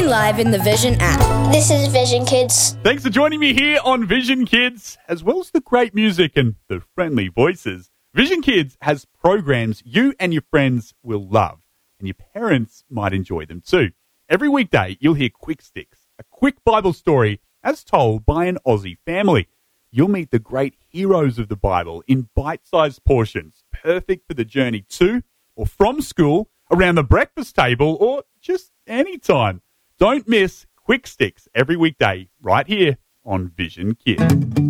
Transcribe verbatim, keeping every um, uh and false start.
live in the Vision app. This is Vision Kids. Thanks for joining me here on Vision Kids, as well as the great music and the friendly voices. Vision Kids has programs you and your friends will love, and your parents might enjoy them too. Every weekday, you'll hear Quick Sticks, a quick Bible story as told by an Aussie family. You'll meet the great heroes of the Bible in bite-sized portions, perfect for the journey to or from school, around the breakfast table, or just any time. Don't miss Quick Sticks every weekday right here on Vision Kids.